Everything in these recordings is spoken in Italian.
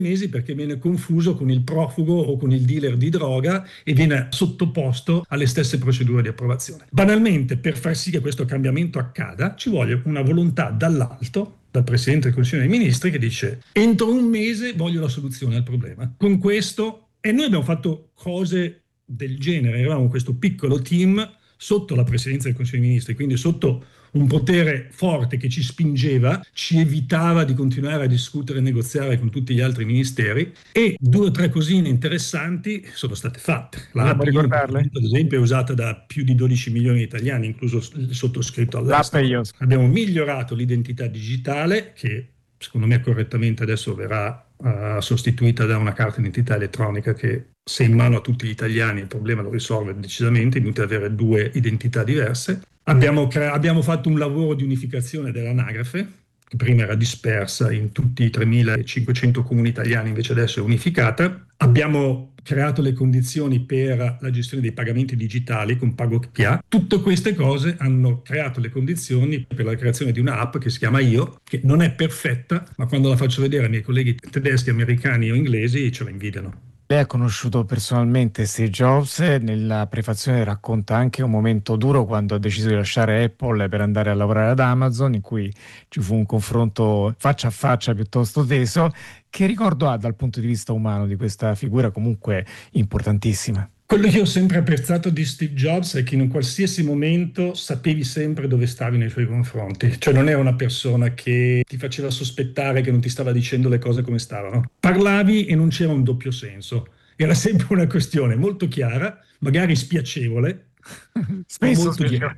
mesi perché viene confuso con il profugo o con il dealer di droga e viene sottoposto alle stesse procedure di approvazione. Banalmente, per far sì che questo cambiamento accada, ci vuole una volontà dall'alto, dal Presidente del Consiglio dei Ministri, che dice: entro un mese voglio la soluzione al problema. Con questo, e noi abbiamo fatto cose del genere, eravamo questo piccolo team sotto la Presidenza del Consiglio dei Ministri, quindi sotto un potere forte che ci spingeva, ci evitava di continuare a discutere e negoziare con tutti gli altri ministeri, e 2 o 3 cosine interessanti sono state fatte. Vogliamo ricordarle? Ad esempio, è usata da più di 12 milioni di italiani, incluso il sottoscritto all'estero. L'app iOS. Abbiamo migliorato l'identità digitale, che secondo me correttamente adesso verrà sostituita da una carta d'identità elettronica che, se in mano a tutti gli italiani, il problema lo risolve decisamente, inutile avere 2 identità diverse. Abbiamo fatto un lavoro di unificazione dell'anagrafe, che prima era dispersa in tutti i 3.500 comuni italiani, invece adesso è unificata. Abbiamo creato le condizioni per la gestione dei pagamenti digitali con PagoPA. Tutte queste cose hanno creato le condizioni per la creazione di un'app che si chiama Io, che non è perfetta, ma quando la faccio vedere ai miei colleghi tedeschi, americani o inglesi ce la invidiano. Lei ha conosciuto personalmente Steve Jobs, nella prefazione racconta anche un momento duro quando ha deciso di lasciare Apple per andare a lavorare ad Amazon, in cui ci fu un confronto faccia a faccia piuttosto teso. Che ricordo ha dal punto di vista umano di questa figura comunque importantissima? Quello che ho sempre apprezzato di Steve Jobs è che in un qualsiasi momento sapevi sempre dove stavi nei suoi confronti. Cioè non era una persona che ti faceva sospettare che non ti stava dicendo le cose come stavano. Parlavi e non c'era un doppio senso. Era sempre una questione molto chiara, magari spiacevole, Spesso molto chiara.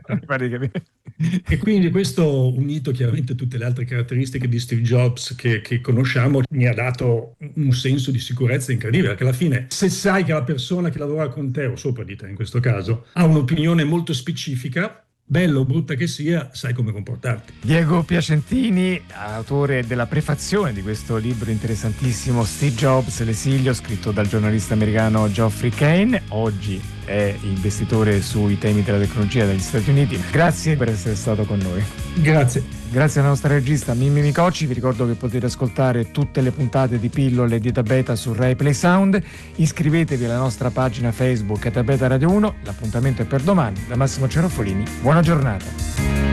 E quindi questo, unito chiaramente a tutte le altre caratteristiche di Steve Jobs che conosciamo, mi ha dato un senso di sicurezza incredibile, perché alla fine, se sai che la persona che lavora con te, o sopra di te in questo caso, ha un'opinione molto specifica, bella o brutta che sia, sai come comportarti. Diego Piacentini, autore della prefazione di questo libro interessantissimo, Steve Jobs, l'esilio, scritto dal giornalista americano Geoffrey Kane. Oggi è investitore sui temi della tecnologia degli Stati Uniti. Grazie per essere stato con noi. Grazie. Grazie alla nostra regista Mimmi Micocci. Vi ricordo che potete ascoltare tutte le puntate di Pillole di Etabeta su Rai Play Sound. Iscrivetevi alla nostra pagina Facebook Etabeta Radio 1. L'appuntamento è per domani. Da Massimo Cerofolini. Buona giornata.